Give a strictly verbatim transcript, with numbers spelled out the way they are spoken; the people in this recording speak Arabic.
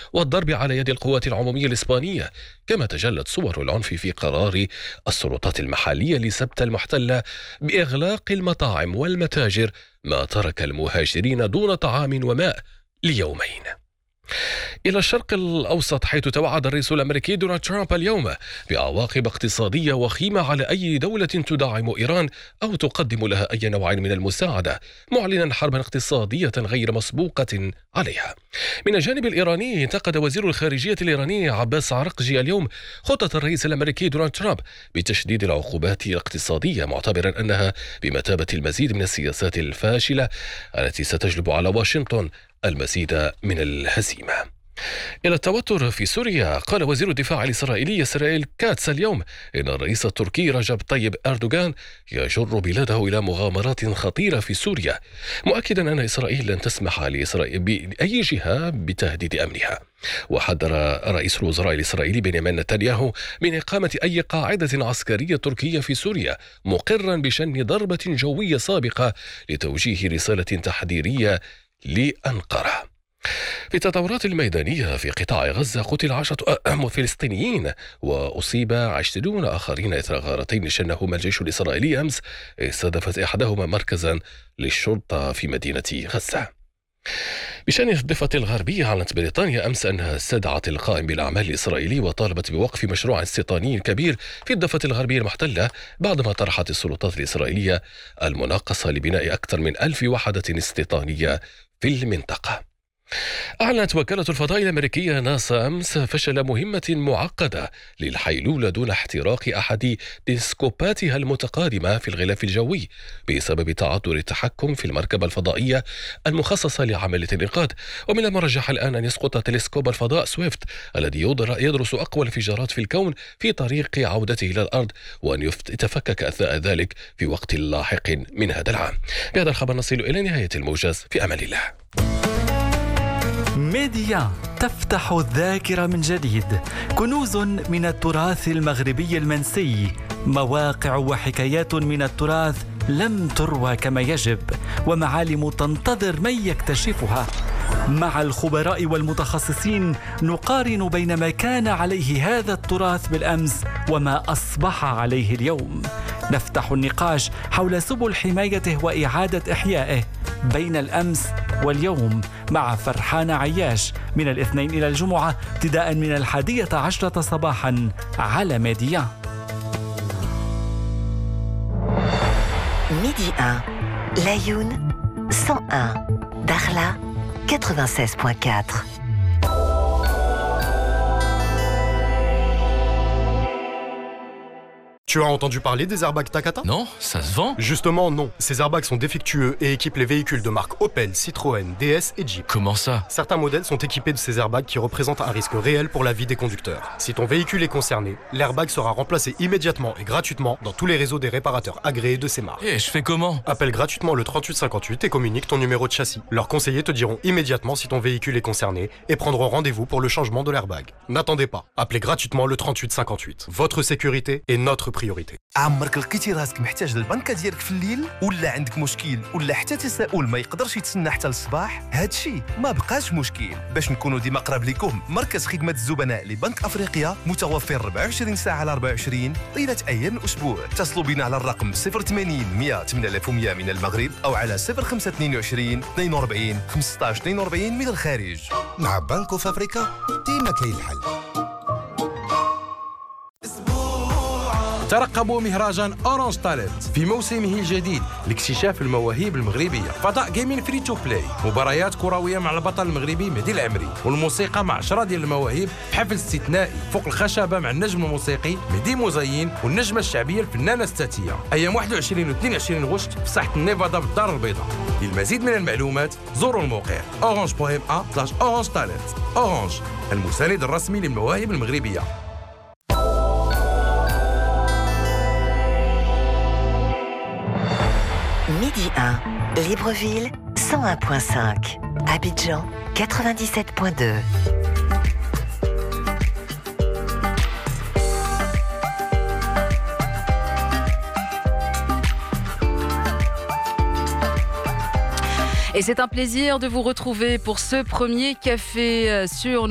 والضرب على يد القوات العمومية الإسبانية. كما تجلت صور العنف في قرار السلطات المحلية لسبت المحتلة بإغلاق المطاعم والمتاجر، ما ترك المهاجرين دون طعام وماء ليومين. إلى الشرق الأوسط، حيث توعد الرئيس الأمريكي دونالد ترامب اليوم بعواقب اقتصادية وخيمة على أي دولة تدعم إيران أو تقدم لها أي نوع من المساعدة، معلنا حربا اقتصادية غير مسبوقة عليها. من الجانب الإيراني، انتقد وزير الخارجية الإيراني عباس عرقجي اليوم خطة الرئيس الأمريكي دونالد ترامب بتشديد العقوبات الاقتصادية، معتبرا أنها بمثابة المزيد من السياسات الفاشلة التي ستجلب على واشنطن المزيد من الهزيمة. إلى التوتر في سوريا، قال وزير الدفاع الإسرائيلي إسرائيل كاتس اليوم إن الرئيس التركي رجب طيب أردوغان يجر بلاده إلى مغامرات خطيرة في سوريا، مؤكدا أن إسرائيل لن تسمح لإسرائيل بأي جهة بتهديد أمنها. وحذر رئيس الوزراء الإسرائيلي بنيامين نتنياهو من إقامة أي قاعدة عسكرية تركية في سوريا، مقرا بشن ضربة جوية سابقة لتوجيه رسالة تحذيرية لأنقرة. في التطورات الميدانية في قطاع غزة، قتل عشرة فلسطينيين وأصيب عشرون آخرين إثر غارتين شنهما الجيش الإسرائيلي أمس، استهدفت إحداهما مركزا للشرطة في مدينة غزة. بشأن الضفة الغربية، أعلنت بريطانيا أمس أنها استدعت القائم بالأعمال الإسرائيلي وطالبت بوقف مشروع استيطاني كبير في الضفة الغربية المحتلة، بعدما طرحت السلطات الإسرائيلية المناقصة لبناء أكثر من ألف وحدة استيطانية في المنطقة. أعلنت وكالة الفضاء الأمريكية ناسا أمس فشل مهمة معقدة للحيلولة دون احتراق أحد تلسكوباتها المتقادمة في الغلاف الجوي بسبب تعذر التحكم في المركبة الفضائية المخصصة لعملية الإنقاذ. ومن المرجح الآن أن يسقط تلسكوب الفضاء سويفت الذي يدرس أقوى الانفجارات في الكون في طريق عودته إلى الأرض، وأن يتفكك أثناء ذلك في وقت لاحق من هذا العام. بهذا الخبر نصل إلى نهاية الموجز، في أمان الله. ميديا تفتح الذاكرة من جديد، كنوز من التراث المغربي المنسي، مواقع وحكايات من التراث لم تروى كما يجب، ومعالم تنتظر من يكتشفها. مع الخبراء والمتخصصين نقارن بين ما كان عليه هذا التراث بالأمس وما أصبح عليه اليوم. نفتح النقاش حول سبل حمايته وإعادة إحيائه بين الأمس واليوم مع فرحان عياش من الاثنين إلى الجمعة ابتداء من الحادية عشرة صباحا على ميديا. ميدي واحد لايون مية وواحد داخلة quatre-vingt-seize virgule quatre. Tu as entendu parler des airbags Takata ? Non, ça se vend ? Justement, non. Ces airbags sont défectueux et équipent les véhicules de marque Opel, Citroën, D S et Jeep. Comment ça ? Certains modèles sont équipés de ces airbags qui représentent un risque réel pour la vie des conducteurs. Si ton véhicule est concerné, l'airbag sera remplacé immédiatement et gratuitement dans tous les réseaux des réparateurs agréés de ces marques. Et je fais comment ? Appelle gratuitement le trente-huit cinquante-huit et communique ton numéro de châssis. Leurs conseillers te diront immédiatement si ton véhicule est concerné et prendront rendez-vous pour le changement de l'airbag. N'attendez pas. Appelez gratuitement le trente-huit cinquante-huit. Votre sécurité est notre priorité. عمرك لقيتي راسك محتاج للبنكه ديالك في الليل، ولا عندك مشكل ولا حتى تساؤل ما يقدرش يتسنى حتى للصباح؟ هادشي ما بقاش مشكل. باش نكونوا ديما قراب لكم، مركز خدمه الزبناء لبنك افريقيا متوفر أربعة وعشرين ساعه على أربعة وعشرين طيله ايام الاسبوع. اتصلوا بنا على الرقم صفر ثمانين مية ثمانية آلاف ومية من المغرب او على صفر خمسة اثنين وعشرين اثنين وأربعين خمسطاش اثنين وأربعين من الخارج. مع بنك اوف افريكا ديما كاين الحل. ترقبوا مهرجان أورانج تالنت في موسمه الجديد لاكتشاف المواهب المغربية. فضاء جيمين فري تو بلاي، مباريات كروية مع البطل المغربي مهدي العمري، والموسيقى مع عشرة ديال المواهب في حفل استثنائي فوق الخشبة مع النجم الموسيقي مهدي مزين والنجمة الشعبية الفنانة ستاتية. أيام واحد وعشرين و اثنين وعشرين غشت في ساحة النيفادا بالدار البيضاء. للمزيد من المعلومات زوروا الموقع أورانج بوان إيه سلاش أورانج تالنت. أورانج، المساند الرسمي للمواهب المغربية. Midi un, Libreville cent un virgule cinq, Abidjan quatre-vingt-dix-sept virgule deux. Et c'est un plaisir de vous retrouver pour ce premier café sur